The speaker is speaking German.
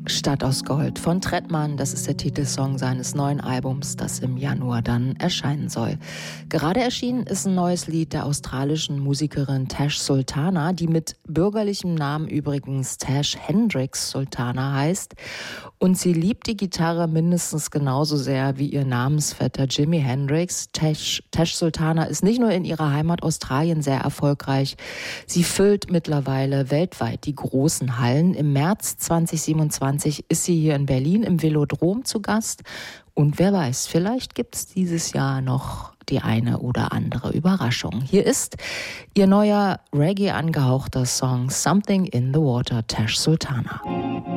Stadt aus Gold von Trettmann, das ist der Titelsong seines neuen Albums, das im Januar dann erscheinen soll. Gerade erschienen ist ein neues Lied der australischen Musikerin Tash Sultana, die mit bürgerlichem Namen übrigens Tash Hendricks Sultana heißt. Und sie liebt die Gitarre mindestens genauso sehr wie ihr Namensvetter Jimi Hendrix. Tash Sultana ist nicht nur in ihrer Heimat Australien sehr erfolgreich, sie füllt mittlerweile weltweit die großen Hallen. Im März 2027 ist sie hier in Berlin im Velodrom zu Gast. Und wer weiß, vielleicht gibt es dieses Jahr noch die eine oder andere Überraschung. Hier ist ihr neuer Reggae angehauchter Song Something in the Water, Tash Sultana.